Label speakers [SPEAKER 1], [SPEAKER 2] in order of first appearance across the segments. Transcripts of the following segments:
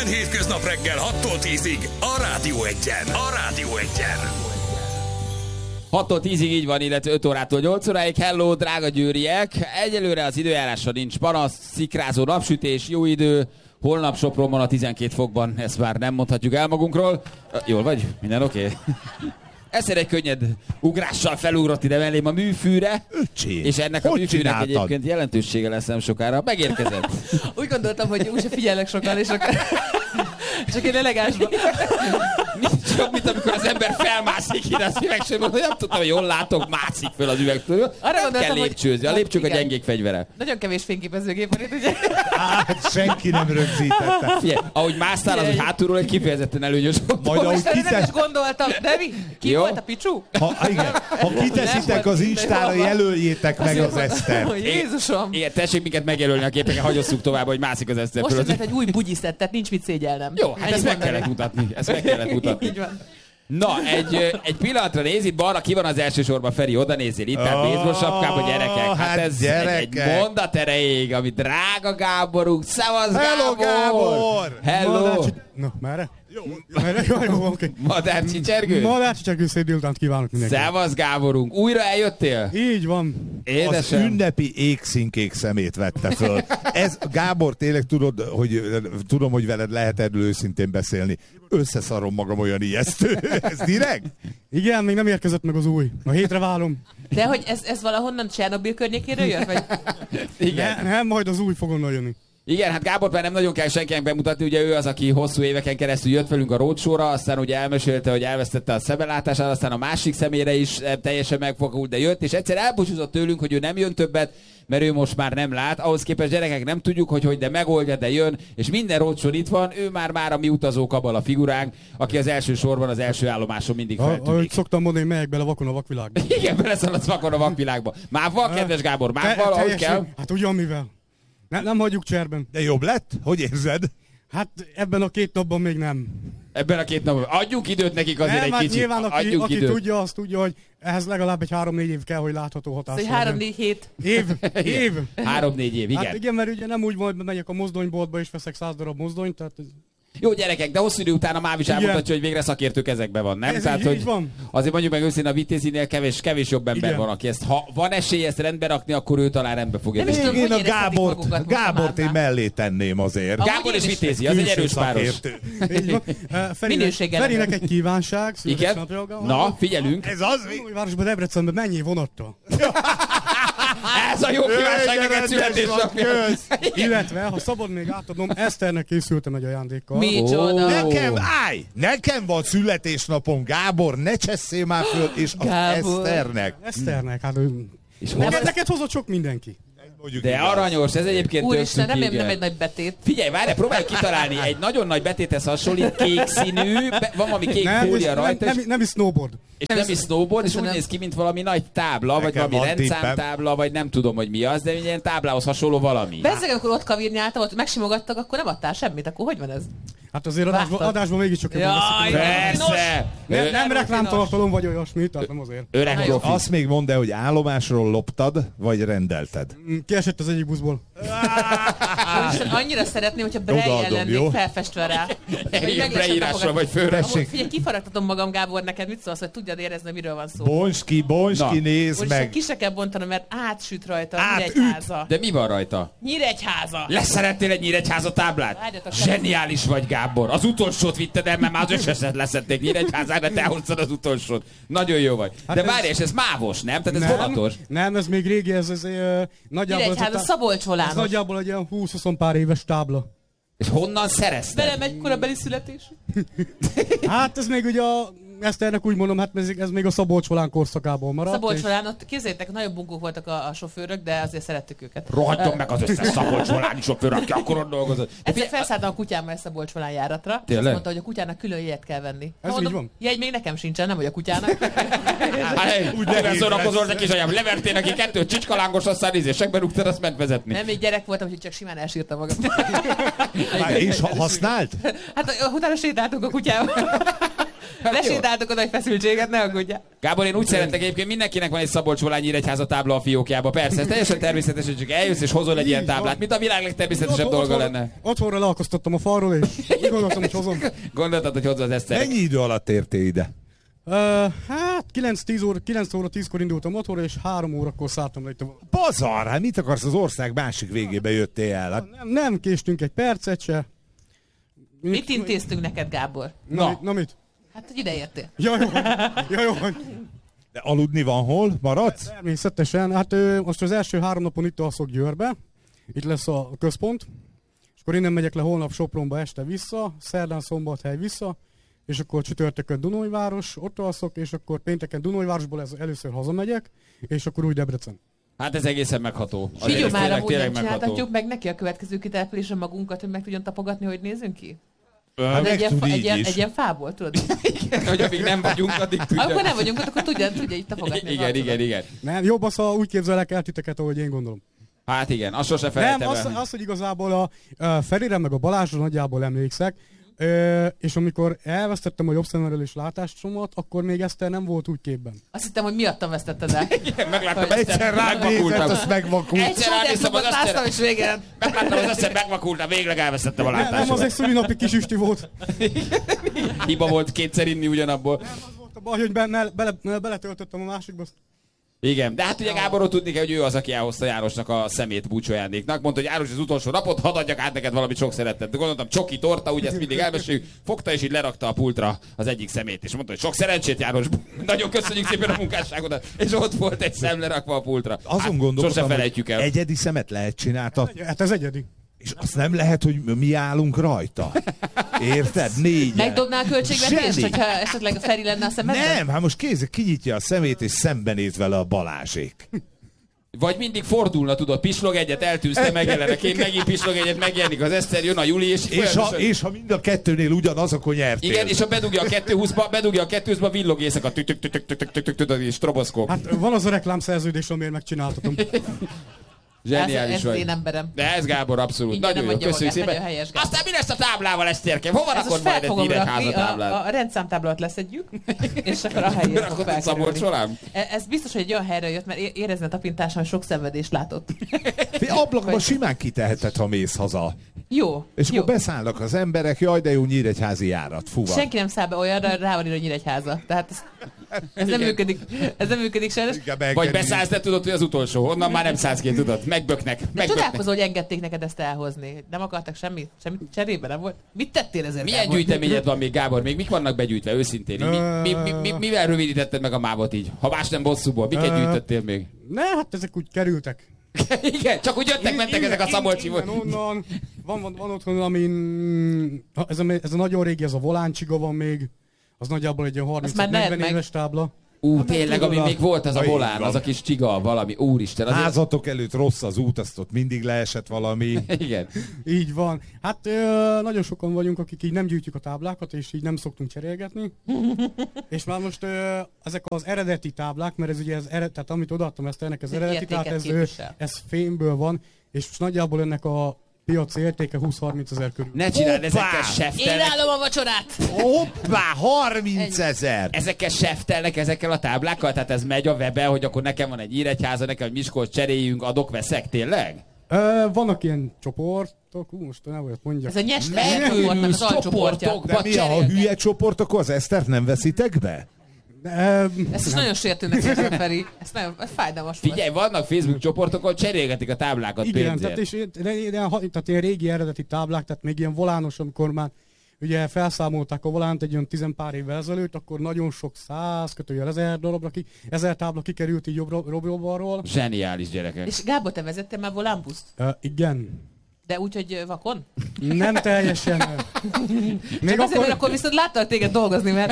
[SPEAKER 1] Minden hétköznap reggel 6-tól 10-ig a Rádió Egyen. A Rádió Egyen.
[SPEAKER 2] 6-tól 10-ig így van, illetve 5 órától 8 óráig. Hello, drága győriek! Egyelőre az időjárásra nincs panasz, szikrázó napsütés, jó idő. Holnap Sopronban a 12 fokban, ezt már nem mondhatjuk el magunkról. Jól vagy? Minden oké? Egyszer egy könnyed ugrással felugrott ide mellém a műfűre, és ennek a műfűnek egyébként jelentősége lesz nem sokára. Megérkezett.
[SPEAKER 3] Úgy gondoltam, hogy úgyse figyelnek sokan, és akkor... Csak én elegánsban.
[SPEAKER 2] Csak mint amikor az ember felmászik ide a üvegsőből, hogy nem tudtam, hogy jól látok, mászik föl az üvegtől. Nem kell lépcsőzni, a lépcsők a gyengék fegyvere.
[SPEAKER 3] Nagyon kevés fényképezőgép van itt, ugye?
[SPEAKER 4] Hát senki nem rögzítette.
[SPEAKER 2] Figyelj, ahogy másztál, az, hogy hátulról egy kifejezetten előnyös volt.
[SPEAKER 3] Majd ahogy nem is gondoltam, de mi? Ki volt a Picsú?
[SPEAKER 4] Ha kiteszitek az Instára, jelöljétek meg az Esztert.
[SPEAKER 3] Jézusom!
[SPEAKER 2] Igen, tessék minket megjelölni a képeken, hagyosszuk tovább, hogy mászik az Eszter.
[SPEAKER 3] Most lett egy új bugyiszett, tehát nincs mit szégyelnem.
[SPEAKER 2] Jó, hát ezt meg kellett mutatni. Ezt meg kellett mutatni.
[SPEAKER 3] Így van.
[SPEAKER 2] Na, egy pillanatra néz, itt balra ki van az első sorban, Feri, oda nézzél, itt a baseball sapkába, gyerekek. Hát ez egy mondat erejéig, ami drága Gáborunk. Szevasz,
[SPEAKER 4] Hello, Gábor!
[SPEAKER 2] Hello!
[SPEAKER 5] Na, merre? Jó, oké.
[SPEAKER 2] Madár csicsergő?
[SPEAKER 5] Madár csicsergő, szép délutánt kívánok mindenkinek.
[SPEAKER 2] Szevasz, Gáborunk. Újra eljöttél?
[SPEAKER 5] Így van.
[SPEAKER 2] Édesem.
[SPEAKER 4] Az ünnepi égszínkék szemét vette föl. Ez, Gábor, tényleg tudom, hogy veled lehet erről őszintén beszélni. Összeszarom magam, olyan ijesztő. Ez direkt?
[SPEAKER 5] Igen, még nem érkezett meg az új. A hétre várom.
[SPEAKER 3] De hogy ez valahonnan Csernobil környékéről jött? Vagy...
[SPEAKER 2] Igen.
[SPEAKER 5] Nem, majd az új fog onnan jönni.
[SPEAKER 2] Igen, hát Gábor már nem nagyon kell senkinek bemutatni, ugye ő az, aki hosszú éveken keresztül jött velünk a roadshow-ra, aztán ugye elmesélte, hogy elvesztette a szemelátását, aztán a másik szemére is teljesen megfogult, de jött, és egyszer elbúcsúzott tőlünk, hogy ő nem jön többet, mert ő most már nem lát. Ahhoz képest gyerekek nem tudjuk, hogy de megoldja, de jön, és minden roadshow itt van, ő már a mi utazó kabala figuránk, aki az első sorban, az első állomáson mindig feltűnik.
[SPEAKER 5] Ahogy szoktam mondani, megyek bele vakon a vakvilágba.
[SPEAKER 2] Igen, beleszaladsz vakon a vakvilágba. Mával, kedves Gábor, mával, ahogy kell.
[SPEAKER 5] Hát ugyan mivel. Nem hagyjuk cserben.
[SPEAKER 4] De jobb lett? Hogy érzed?
[SPEAKER 5] Hát ebben a 2 napban még nem.
[SPEAKER 2] Ebben a 2 napban. Adjunk időt nekik azért
[SPEAKER 5] nem,
[SPEAKER 2] egy
[SPEAKER 5] hát
[SPEAKER 2] kicsit.
[SPEAKER 5] Nyilván, aki
[SPEAKER 2] időt.
[SPEAKER 5] tudja, azt tudja, hogy ehhez legalább egy 3-4 év kell, hogy látható hatás.
[SPEAKER 3] Szóval 3-4 hét.
[SPEAKER 5] Év.
[SPEAKER 2] 3-4 év, igen.
[SPEAKER 5] Hát igen, mert ugye nem úgy volt, megyek a mozdonyboltba és veszek 100 darab mozdonyt, tehát...
[SPEAKER 2] Jó gyerekek, de hosszú idő után a Máv is elmutatja, hogy végre szakértő kezekben van, nem?
[SPEAKER 5] Ez
[SPEAKER 2] Tehát,
[SPEAKER 5] így,
[SPEAKER 2] hogy
[SPEAKER 5] így van.
[SPEAKER 2] azért mondjuk meg őszintén a Vitézinél kevés jobb ember
[SPEAKER 5] Igen.
[SPEAKER 2] van, aki ezt, ha van esély ezt rendbe rakni, akkor ő talán rendbe fogja.
[SPEAKER 3] Nem is tudom,
[SPEAKER 4] Én
[SPEAKER 3] hogy
[SPEAKER 4] a
[SPEAKER 3] érezhetik magukat
[SPEAKER 4] Gábort én
[SPEAKER 3] most a
[SPEAKER 4] mellé tenném azért.
[SPEAKER 2] Gábor és Vitézi, az egy erős páros.
[SPEAKER 3] Minőséggel.
[SPEAKER 5] Ferinek egy kívánság.
[SPEAKER 2] Igen? Na, figyelünk.
[SPEAKER 4] Ez az?
[SPEAKER 5] Városban, Debrecenben mennyi vonattal?
[SPEAKER 2] Ez a jó kívánság neked születésnapja.
[SPEAKER 5] Illetve, ha szabad még átadnom, Eszternek készültem egy ajándékkal.
[SPEAKER 3] Micsoda.
[SPEAKER 4] Nekem van születésnapom, Gábor, ne csesszél már föl, és az
[SPEAKER 3] Gábor.
[SPEAKER 4] Eszternek.
[SPEAKER 5] Eszternek, hát
[SPEAKER 2] És
[SPEAKER 5] neked hozott sok mindenki.
[SPEAKER 2] de aranyos, ez egyébként
[SPEAKER 3] Úristen,
[SPEAKER 2] tök
[SPEAKER 3] remélem nem egy nagy betét.
[SPEAKER 2] Figyelj, várj, próbálj kitalálni, egy nagyon nagy betéthez hasonlít, kék színű, van valami kék fólia rajta,
[SPEAKER 5] nem is snowboard.
[SPEAKER 2] és nem is snowboard, és úgy néz ki, mint valami nagy tábla, vagy
[SPEAKER 4] Nekem
[SPEAKER 2] valami
[SPEAKER 4] van
[SPEAKER 2] rendszámtábla, vagy nem tudom, hogy mi az, de ilyen táblához hasonló valami.
[SPEAKER 3] Bezzeg, amikor ott kavírnyáltam, ott megsimogattak, akkor nem adtál semmit, akkor hogy van ez?
[SPEAKER 5] Hát azért
[SPEAKER 3] Vágtad.
[SPEAKER 5] adásban mégiscsak jobban
[SPEAKER 3] Jaj,
[SPEAKER 5] veszik.
[SPEAKER 2] Persze!
[SPEAKER 5] Nem reklámtartalom vagy olyasmi, tehát nem azért.
[SPEAKER 2] Öreg
[SPEAKER 3] Na jó.
[SPEAKER 2] profi.
[SPEAKER 4] Azt még mondd el, hogy állomásról loptad, vagy rendelted.
[SPEAKER 5] Kiesett az egyik buszból.
[SPEAKER 3] Úristen, annyira szeretném, hogyha Braille
[SPEAKER 4] Odaadom,
[SPEAKER 3] lennék
[SPEAKER 4] jó?
[SPEAKER 3] felfestve rá.
[SPEAKER 2] Igen, leírásra vagy főre.
[SPEAKER 3] Figyelj, kifaragtatom magam, Gábor, neked mit szólsz, hogy tudjad érezni, miről van szó.
[SPEAKER 4] Bonski,
[SPEAKER 2] Na.
[SPEAKER 4] nézd
[SPEAKER 3] Úristen,
[SPEAKER 4] meg.
[SPEAKER 3] ki se kell bontanom, mert átsüt rajta
[SPEAKER 4] Átüt.
[SPEAKER 3] Nyíregyháza.
[SPEAKER 2] De mi van rajta?
[SPEAKER 3] Nyíregyháza!
[SPEAKER 2] Leszerettél egy Nyíregyháza táblát?
[SPEAKER 3] Várjatok,
[SPEAKER 2] Zseniális vagy, Gábor. Az utolsót vitted el, mert már az összeset leszették Nyíregyházán, de te hoztad az utolsót. Nagyon jó vagy. De
[SPEAKER 5] Hát
[SPEAKER 2] várj, és ez mávos, nem? Tehát ez vonatos.
[SPEAKER 5] Nem, ez még régi, ez nagyjából...
[SPEAKER 3] Nyíregyháza,
[SPEAKER 5] Ez
[SPEAKER 3] Szabolcs-Volános.
[SPEAKER 5] nagyjából egy ilyen 20-20 pár éves tábla.
[SPEAKER 2] És honnan szerezted?
[SPEAKER 3] Velem egy korabeli születés.
[SPEAKER 5] Hát ez még ugye Eszternek úgy mondom, hát ez még a Szabolcs-Volán korszakából maradt.
[SPEAKER 3] Szabolcs-Volán, ott képzeljétek, nagyon bunkók voltak a sofőrök, de azért szerettük őket.
[SPEAKER 2] Rohadjon meg az összes Szabolcs-Voláni sofőr, aki akkor ott dolgozott.
[SPEAKER 3] Egyszer felszálltam a kutyámmal a Szabolcs-Volán járatra, és
[SPEAKER 2] Tényleg?
[SPEAKER 3] azt mondta, hogy a kutyának külön jegyet kell venni.
[SPEAKER 5] Ez így van?
[SPEAKER 3] Jegy még nekem sincsen, nem vagy a kutyának.
[SPEAKER 2] Úgy nehéz szórakozol neki, hogy levertél neki 2 csicskalángos, aztán nézésekben rúgtad, azt ment vezetni.
[SPEAKER 3] Nem, még gyerek voltam, úgyhogy csak simán elsírtam magam.
[SPEAKER 4] És használt?
[SPEAKER 3] Hát utána sétáltunk a kutyával. Lesétáltok oda egy feszültséget, ne aggódjál.
[SPEAKER 2] Gábor, én úgy szeretek egyébként, mindenkinek van egy Szabolcs-Volányi-Nyíregyháza tábla a fiókjában. Persze, ez teljesen természetes, hogy csak eljössz és hozol egy ilyen táblát, mint a világ legtermészetesebb dolga lenne.
[SPEAKER 5] Otthonra leakasztottam a falról, és úgy gondoltam, hogy hozom.
[SPEAKER 2] Gondoltad, hogy hozza az Eszterek.
[SPEAKER 4] Mennyi idő alatt értél ide?
[SPEAKER 5] Hát 9 óra 10-kor indultam otthonra, és 3 órakor szálltam le itt a...
[SPEAKER 4] Bazar, hát mit akarsz, az ország másik végébe jöttél el? Hát,
[SPEAKER 5] Nem késtünk egy percet se.
[SPEAKER 3] Mit intéztünk neked, Gábor?
[SPEAKER 5] Na mit?
[SPEAKER 3] Hát, hogy ide értél.
[SPEAKER 5] Ja, jó.
[SPEAKER 4] de aludni van hol? Maradsz?
[SPEAKER 5] Természetesen. Hát most az első 3 napon itt alszok Győrbe. Itt lesz a központ. És akkor innen megyek le holnap Sopronba este vissza, szerdán Szombathely vissza, és akkor csütörtökön Dunajváros, ott alszok, és akkor pénteken Dunajvárosból először hazamegyek, és akkor úgy Debrecen.
[SPEAKER 2] Hát ez egészen megható.
[SPEAKER 3] Figyelj már, amúgy nem csináltatjuk meg neki a következő kitelepülésen magunkat, hogy meg tudjon tapogatni, hogy nézzünk ki?
[SPEAKER 4] Hát
[SPEAKER 3] Egy ilyen fából, tudod?
[SPEAKER 2] Igen, hogy amíg nem vagyunk, addig tudja.
[SPEAKER 3] Amikor nem vagyunk ott, akkor tudja így tapogatni.
[SPEAKER 2] Igen.
[SPEAKER 5] Nem, jobb az, ha úgy képzelek el titeket, ahogy én gondolom.
[SPEAKER 2] Hát igen, azt sose
[SPEAKER 5] Nem,
[SPEAKER 2] felejtem el.
[SPEAKER 5] az, hogy igazából a Ferire meg a Balázsra nagyjából emlékszek, és amikor elvesztettem a jobb szemerelés látásomat, akkor még Eszter nem volt úgy képben.
[SPEAKER 3] Azt hittem, hogy miattam vesztetted el.
[SPEAKER 2] Igen, megláttam,
[SPEAKER 4] Egyszer ránézett, azt megvakult.
[SPEAKER 2] Egyszer ránéztem az
[SPEAKER 3] Láttam is végén.
[SPEAKER 2] Megláttam az Eszter, megvakultam, végleg elvesztettem a
[SPEAKER 5] Nem, az
[SPEAKER 2] látásomat.
[SPEAKER 5] egy szülinapi kis üsti volt.
[SPEAKER 2] Hiba volt kétszer inni ugyanabból.
[SPEAKER 5] Az volt a baj, hogy beletöltöttem a másikba.
[SPEAKER 2] Igen, de hát ugye Gáborról tudni kell, hogy ő az, aki elhozta Jánosnak a szemét búcsójándéknak. Mondta, hogy János az utolsó napot, hadd adjak át neked valamit sok szeretet. De gondoltam, csoki torta, ugye ezt mindig elmeséljük. Fogta és így lerakta a pultra az egyik szemét. És mondta, hogy sok szerencsét, János. Nagyon köszönjük szépen a munkásságodat. És ott volt egy szem lerakva a pultra.
[SPEAKER 4] Azon gondolkodtam,
[SPEAKER 2] sose felejtjük el.
[SPEAKER 4] egyedi szemet lehet csináltatni.
[SPEAKER 5] Hát ez egyedi.
[SPEAKER 4] És azt nem lehet, hogy mi állunk rajta. Érted? 4.
[SPEAKER 3] Megdobnál költségvetést,
[SPEAKER 4] Zseni.
[SPEAKER 3] hogyha esetleg Feri lenne a szemedben?
[SPEAKER 4] Nem, hát most kézzel kinyitja a szemét, és szembenéz vele a Balázsék.
[SPEAKER 2] Vagy mindig fordulna, tudod, pislog egyet, eltűnsz, te megjelenek, én megint pislog egyet, megjelenik az Eszter, jön a Juli,
[SPEAKER 4] És ha mind a kettőnél ugyanaz, akkor nyertél.
[SPEAKER 2] igen, és ha bedugja a 220-ba, villog éjszaka, és stroboszkóp.
[SPEAKER 5] Hát van az a reklámszerződés, amiért megcsináltatom.
[SPEAKER 2] Zseniális
[SPEAKER 3] ez
[SPEAKER 2] vagy.
[SPEAKER 3] én emberem.
[SPEAKER 2] De ez Gábor abszolút.
[SPEAKER 3] Ingyen
[SPEAKER 2] Nagyon
[SPEAKER 3] nem
[SPEAKER 2] jó,
[SPEAKER 3] adja
[SPEAKER 2] köszönjük
[SPEAKER 3] magát,
[SPEAKER 2] szépen.
[SPEAKER 3] nagyon helyes, Gábor.
[SPEAKER 2] Aztán mi lesz a táblával, Eszterke? Hova
[SPEAKER 3] Ez
[SPEAKER 2] rakod
[SPEAKER 3] most
[SPEAKER 2] majd
[SPEAKER 3] fel
[SPEAKER 2] egy
[SPEAKER 3] fogom
[SPEAKER 2] Nyíregyháza
[SPEAKER 3] rakni,
[SPEAKER 2] táblát?
[SPEAKER 3] a rendszámtáblát leszedjük, és akkor a helyére fog
[SPEAKER 2] Rakod egy Szabolcs-Volán?
[SPEAKER 3] Ez biztos, hogy egy olyan helyre jött, mert érezni a tapintáson, hogy sok szenvedést látott.
[SPEAKER 4] Ablakban simán kiteheted, ha mész haza.
[SPEAKER 3] Jó.
[SPEAKER 4] És
[SPEAKER 3] jó.
[SPEAKER 4] akkor beszállnak az emberek, jaj, de jó nyíregyházi járat, fuva.
[SPEAKER 3] Senki nem száll be olyanra, rá van írva Nyíregyháza. Tehát ez nem működik. Ez nem működik sajnos.
[SPEAKER 2] Vagy beszállsz, de tudod, hogy az utolsó. Onnan már nem szállsz ki, tudod. Megböknek.
[SPEAKER 3] De csodálkozol, hogy engedték neked ezt elhozni. Nem akartak semmit cserébe, nem volt? Mit tettél ezért?
[SPEAKER 2] Milyen
[SPEAKER 3] Gábor?
[SPEAKER 2] gyűjteményed van még, Gábor? Még mik vannak begyűjtve, őszintén? Mivel rövidítetted meg a mávot így? Ha más nem bosszúból, miket gyűjtöttél még?
[SPEAKER 5] Ne, hát ezek úgy kerültek.
[SPEAKER 2] Igen, csak úgy jöttek, mentek ezek a Szabolcsi volt.
[SPEAKER 5] Onnan, van otthon, amin... Ez a nagyon régi, ez a Voláncsiga van még. Az nagyjából egy ilyen
[SPEAKER 3] már lehet
[SPEAKER 5] 30-40
[SPEAKER 3] meg.
[SPEAKER 5] éves tábla.
[SPEAKER 2] Tényleg, ami még volt, az a volán, az a kis csiga, valami, úristen. Azért...
[SPEAKER 4] Házatok előtt rossz az út, azt ott mindig leesett valami.
[SPEAKER 2] Igen.
[SPEAKER 5] Így van. Hát nagyon sokan vagyunk, akik így nem gyűjtjük a táblákat, és így nem szoktunk cserélgetni. És már most ezek az eredeti táblák, mert ez ugye tehát amit odaadtam ennek az eredeti, tehát ez fémből van, és most nagyjából ennek a piaci értéke 20-30 ezer körül.
[SPEAKER 2] Ne csináld,
[SPEAKER 4] Hoppá!
[SPEAKER 2] ezekkel
[SPEAKER 3] Én
[SPEAKER 2] seftelnek.
[SPEAKER 3] állom a vacsorát!
[SPEAKER 4] Hoppá, 30 000!
[SPEAKER 2] Ezekkel seftelnek ezekkel a táblákkal? Tehát ez megy a webben, hogy akkor nekem van egy Nyíregyháza, nekem egy Miskolc, cseréljünk, adok, veszek, tényleg?
[SPEAKER 5] Vannak ilyen csoportok, most nem olyat mondjak.
[SPEAKER 3] Ez a nyestel csoport, meg az alcsoportja.
[SPEAKER 4] De mi a hülye csoport, akkor az Esztert nem veszitek be?
[SPEAKER 3] Ez is nagyon sértőnek érzem, Feri. Ez nagyon fájdalmas volt.
[SPEAKER 2] Figyelj, vannak Facebook csoportok, ahol cserélgetik a táblákat
[SPEAKER 5] Igen,
[SPEAKER 2] pénzért.
[SPEAKER 5] tehát ilyen régi eredeti táblák, tehát még ilyen volános, amikor már ugye felszámolták a volánt egy olyan 10 pár évvel ezelőtt, akkor nagyon sok 100 1000 tábla kikerült így jobbról-balról.
[SPEAKER 2] Zseniális gyerekek.
[SPEAKER 3] És Gábor, te vezettél már volánbuszt?
[SPEAKER 5] Igen.
[SPEAKER 3] De úgy, hogy vakon?
[SPEAKER 5] Nem teljesen.
[SPEAKER 3] Még azért, mert akkor viszont láttalak téged dolgozni, mert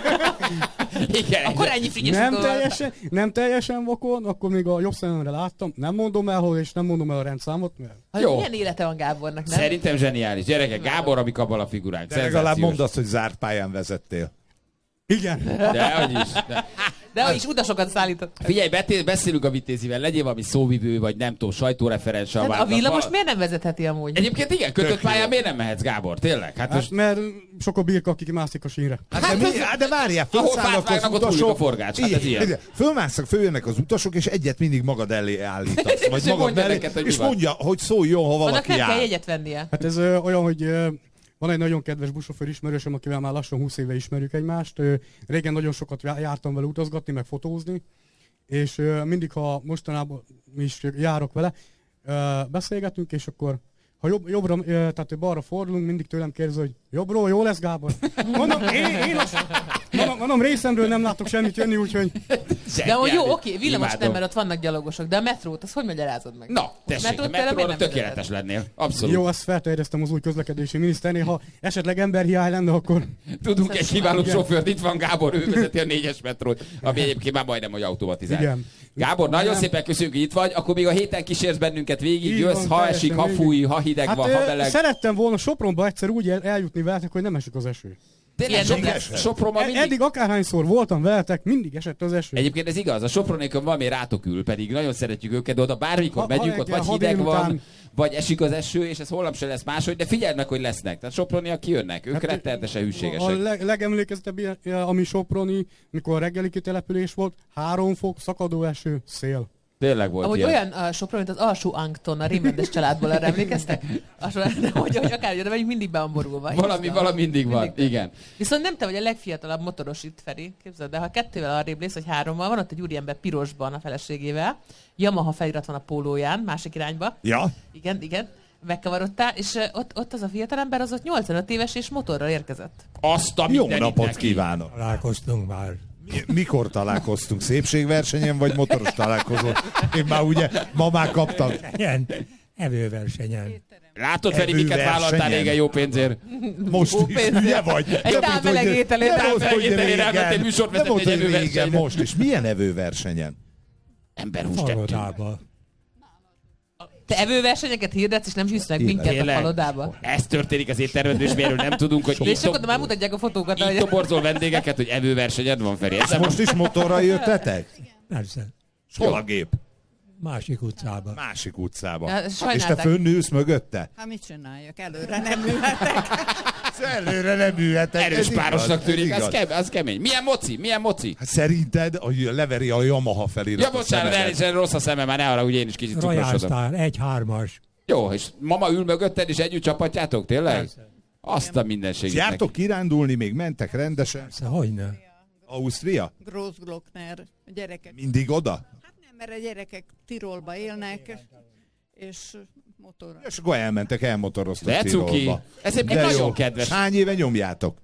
[SPEAKER 2] Igen.
[SPEAKER 3] akkor ennyi frigyes
[SPEAKER 5] nem teljesen vakon, akkor még a jobb szememre láttam. Nem mondom el hol, és nem mondom el a rendszámot, mert...
[SPEAKER 2] Jó.
[SPEAKER 3] Milyen élete van Gábornak, nem?
[SPEAKER 2] Szerintem zseniális. Gyerekek, Gábor, amik abban a figuránk.
[SPEAKER 4] De legalább mondd azt, hogy zárt pályán vezettél.
[SPEAKER 5] Igen.
[SPEAKER 2] Dehogy is. De.
[SPEAKER 3] De is utasokat szállított.
[SPEAKER 2] Figyelj, beszélünk a Vitézivel, legyél valami szóvivő, vagy nem tudom, sajtóreferens.
[SPEAKER 3] A villamos miért nem vezetheti amúgy?
[SPEAKER 2] Egyébként igen, kötött pályán miért nem mehetsz, Gábor? Tényleg? Hát most...
[SPEAKER 5] Mert sok a birka, akik mászik a sínre.
[SPEAKER 4] De várjál,
[SPEAKER 2] fölszállnak az utasok. A forgács, hát ez ilyen.
[SPEAKER 4] Följönnek az utasok, és egyet mindig magad elé állítasz. Vagy magad mellé, és mondja, hogy szóljon, ha valaki
[SPEAKER 3] nem
[SPEAKER 4] áll.
[SPEAKER 3] kell jegyet vennie.
[SPEAKER 5] Hát ez olyan, hogy van egy nagyon kedves buszsofőr ismerősöm, akivel már lassan 20 éve ismerjük egymást. Régen nagyon sokat jártam vele utazgatni, meg fotózni, és mindig, ha mostanában is járok vele, beszélgetünk, és akkor ha jobbra, tehát balra fordulunk, mindig tőlem kérdezi, hogy jobbról, jó lesz, Gábor? Mondom, részemről nem látok semmit jönni, úgyhogy...
[SPEAKER 3] De hogy jó, oké, villamos nem, mert ott vannak gyalogosok, de a metrót, azt hogy magyarázod meg?
[SPEAKER 2] Na, tessék, a metróra tökéletes lennél. Abszolút.
[SPEAKER 5] Jó, azt felterjesztem az új közlekedési miniszternél, ha esetleg emberhiány lenne, akkor...
[SPEAKER 2] Tudunk egy kiváló sofőrt, itt van Gábor, ő vezeti a 4-es metrót, ami egyébként már majdnem, hogy automatizált.
[SPEAKER 5] Igen.
[SPEAKER 2] Gábor, nagyon szépen köszönjük, hogy itt vagy, akkor még a héten kísérsz bennünket végig, jössz, ha esik, ha fúj, ha hideg van, ha meleg.
[SPEAKER 5] Szerettem volna Sopronba egyszer úgy eljutni veletek, hogy nem esik az eső.
[SPEAKER 2] Sopronban mindig...
[SPEAKER 5] Eddig akárhányszor voltam veletek, mindig esett az eső.
[SPEAKER 2] Egyébként ez igaz, a Sopronékon valami rátok ül, pedig nagyon szeretjük őket, de oda bármikor megyünk, ott vagy hideg van, vagy esik az eső, és ez holnap se lesz máshogy, de figyeld meg, hogy lesznek. Tehát Soproniak kijönnek, ők rettenetesen hűségesek.
[SPEAKER 5] A legemlékezetebb, ami Soproni, mikor a reggeli kitelepülés volt, 3 fok, szakadó eső, szél.
[SPEAKER 2] Tényleg volt
[SPEAKER 3] ahogy
[SPEAKER 2] ilyen.
[SPEAKER 3] Olyan a Sopron, mint az alsó Ankton, a Rémendes családból, erre emlékeztek? Hogy akár, de vagyunk mindig beamborulva.
[SPEAKER 2] Valami mindig van, igen.
[SPEAKER 3] Viszont nem te vagy a legfiatalabb motoros itt, Feri, képzeld, de ha 2-vel arrébb lész, vagy 3-mal, van ott egy úriember pirosban a feleségével, Yamaha felirat van a pólóján, másik irányba.
[SPEAKER 4] Ja?
[SPEAKER 3] Igen. Megkavarodtál, és ott az a fiatalember az ott 85 éves és motorral érkezett.
[SPEAKER 2] Azt a
[SPEAKER 4] jó napot kívánok!
[SPEAKER 6] Találkoztunk már.
[SPEAKER 4] Mikor találkoztunk? Szépségversenyen vagy motoros találkozón? Én már ugye ma már kaptam.
[SPEAKER 6] Ilyen evőversenyen.
[SPEAKER 2] Látod, Feri, miket vállaltál régen jó pénzért?
[SPEAKER 4] Most is, ugye vagy?
[SPEAKER 3] Egy távmeleg ételét.
[SPEAKER 2] Elmentél műsorvezetni egy evőversenyen.
[SPEAKER 4] Most is. Milyen evőversenyen?
[SPEAKER 2] Emberhúst tettünk.
[SPEAKER 6] Palodába.
[SPEAKER 3] Te evőversenyeket hirdetsz, és nem hűsznek minket a palodába.
[SPEAKER 2] Ez történik az étteremben, és miről nem tudunk, hogy
[SPEAKER 3] és akkor már mutatják a fotókat.
[SPEAKER 2] Így toborzol vendégeket, hogy evőversenyed van, Feri.
[SPEAKER 4] Most is motorral jöttetek?
[SPEAKER 6] Persze.
[SPEAKER 4] Hol a gép?
[SPEAKER 6] Másik utcába.
[SPEAKER 4] Másik utcába.
[SPEAKER 3] Ja,
[SPEAKER 4] és te fönnülsz mögötte?
[SPEAKER 7] Hát mit csináljak? Előre nem ülhetek.
[SPEAKER 4] Előre nem ülhetek.
[SPEAKER 2] Erős párosnak tűnik, az kemény. Milyen moci?
[SPEAKER 4] Hát szerinted leveri a Yamaha felirat.
[SPEAKER 2] Ja, bocsánat, rossz a szemem, már ne arra, hogy én is kicsit cukrosodom.
[SPEAKER 6] Royal 1-3-as.
[SPEAKER 2] Jó, és mama ül mögötted, és együtt csapatjátok, tényleg?
[SPEAKER 6] Persze.
[SPEAKER 2] Azt a mindenségét neki.
[SPEAKER 4] Jártok kirándulni, még mentek rendesen?
[SPEAKER 6] Persze, hogyne.
[SPEAKER 4] Ausztria?
[SPEAKER 7] Grossglockner, a gyerekek.
[SPEAKER 4] Mindig oda?
[SPEAKER 7] Hát nem, mert a gyerekek Tirolba élnek, és motorra.
[SPEAKER 4] És akkor elmotoroztak
[SPEAKER 2] De cuki.
[SPEAKER 4] Tirolba.
[SPEAKER 2] Ez egy nagyon kedves.
[SPEAKER 4] Hány éve nyomjátok?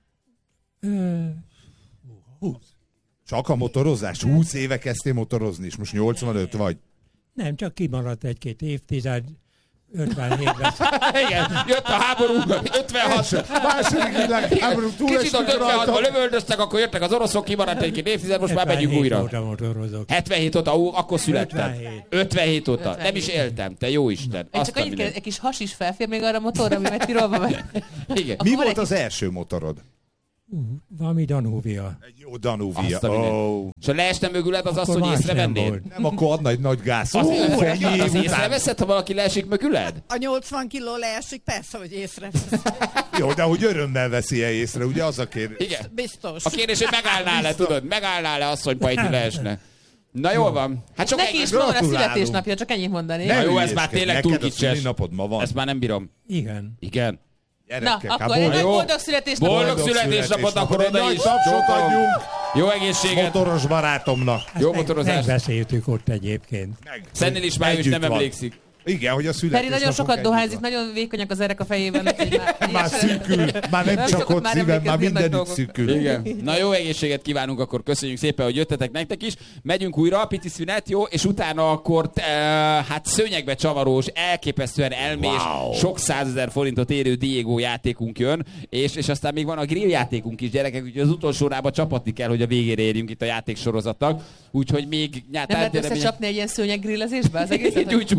[SPEAKER 6] 20.
[SPEAKER 4] Csak a motorozás? 20 éve kezdtél motorozni, és most 85 vagy?
[SPEAKER 6] Nem, csak kimaradt 1-2 évtized. 57-ben.
[SPEAKER 2] Igen, jött a háború, 56.
[SPEAKER 4] Második világháború
[SPEAKER 2] Kicsit ott 56-ban lövöldöztek, akkor jöttek az oroszok, kimaradt egy-két évtized, most már megyünk újra. 77 óta, akkor születtem. 57 óta. Nem is éltem, te jó Isten.
[SPEAKER 3] Csak egy kis has is felfér még arra a motorra, ami megy Tirolba megy.
[SPEAKER 2] Igen.
[SPEAKER 4] Mi volt az első motorod?
[SPEAKER 6] Valami Danuvia.
[SPEAKER 4] Egy jó Danuvia.
[SPEAKER 2] És ha leestem mögüled, az azt, hogy észrevennéd?
[SPEAKER 4] Nem, akkor adna egy nagy gáz.
[SPEAKER 2] Az észreveszed, ha valaki leesik mögüled?
[SPEAKER 7] A 80 kiló leesik, persze, hogy észrevesz.
[SPEAKER 4] Jó, de hogy örömmel veszi-e észre, ugye az a kérdés?
[SPEAKER 2] Igen.
[SPEAKER 7] Biztos.
[SPEAKER 2] A kérdés, hogy megállnál-e, tudod? Megállnál-e asszonyba, hogy leesne? Na jól van. Hát csak
[SPEAKER 3] neki is van a születésnapja, csak ennyit mondani.
[SPEAKER 2] Na jó, ez már tényleg túl kicses. Ezt már nem bírom.
[SPEAKER 6] Igen.
[SPEAKER 4] Gyerekek,
[SPEAKER 3] na, akkor egy boldog születésnapot.
[SPEAKER 2] Boldog születésnapot, akkor oda is. Jó egészséget.
[SPEAKER 4] Motoros barátomnak.
[SPEAKER 2] Jó motorozást.
[SPEAKER 6] Megbeszéltük ott egyébként.
[SPEAKER 2] Szennél is már ő is nem emlékszik.
[SPEAKER 4] Igen, hogy a születésnapok.
[SPEAKER 3] Feri nagyon sokat dohányzik, nagyon vékonyak az erek a fejében.
[SPEAKER 4] Már szűkül, már nem csak ott szívem, már mindenütt szűkül.
[SPEAKER 2] Igen. Na jó egészséget kívánunk, akkor köszönjük szépen, hogy jöttetek nektek is. Megyünk újra, pici szünet, jó? És utána akkor hát szőnyegbe csavarós, elképesztően elmés, sok 100 000 forintot érő Diego játékunk jön, és aztán még van a grill játékunk is, gyerekek, úgyhogy az utolsó órába csapatni kell, hogy a végére érjünk itt a játéksorozatnak. Úgyhogy még
[SPEAKER 3] nem lehet összecsapni egy ilyen szőnyeg grillezésbe az egészet?
[SPEAKER 2] Gyújtsuk meg a betegeket.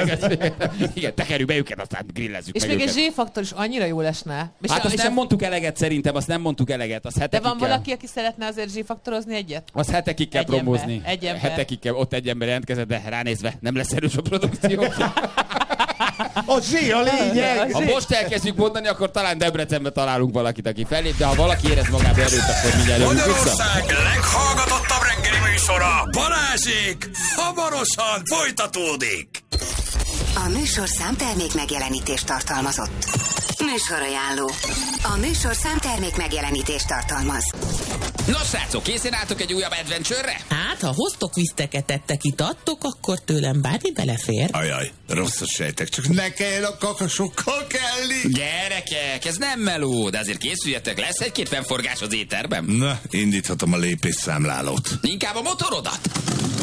[SPEAKER 2] Igen, tekerjük be őket, aztán grillezzük
[SPEAKER 3] És
[SPEAKER 2] meg
[SPEAKER 3] még
[SPEAKER 2] őket.
[SPEAKER 3] egy Z-faktor is annyira jó lesne. És
[SPEAKER 2] Hát azt nem mondtuk eleget szerintem, azt nem mondtuk eleget. Az
[SPEAKER 3] De
[SPEAKER 2] hetekig
[SPEAKER 3] van
[SPEAKER 2] kell.
[SPEAKER 3] valaki, aki szeretne azért Z-faktorozni egyet?
[SPEAKER 2] Az hetekig kell
[SPEAKER 3] Egy ember,
[SPEAKER 2] promózni.
[SPEAKER 3] egy ember.
[SPEAKER 2] Hetekig kell, ott egy ember jelentkezett, de ránézve nem lesz erős a produkció.
[SPEAKER 4] A zsé a lényeg!
[SPEAKER 2] Ha most elkezdjük mondani, akkor talán Debrecenbe találunk valakit, aki felép, de ha valaki érez magába erőt, akkor mindjárt jövünk vissza.
[SPEAKER 1] Magyarország leghallgatottabb reggeli műsora, Balázsék, hamarosan folytatódik.
[SPEAKER 8] A műsorszám termék megjelenítést tartalmazott. Műsorajánló. A műsorszám termék megjelenítést tartalmaz.
[SPEAKER 2] Nos, srácok, készen álltok egy újabb adventure-re?
[SPEAKER 9] Hát, ha hoztok viszteket, ettek, itattok, akkor tőlem bármi belefér.
[SPEAKER 1] Ajaj, rosszat sejtek, csak ne kelljen a kakasokkal kelni.
[SPEAKER 2] Gyerekek, ez nem meló, de azért készüljetek, lesz egy-két fennforgás az éterben.
[SPEAKER 1] Na, indíthatom a lépésszámlálót.
[SPEAKER 2] Inkább a motorodat.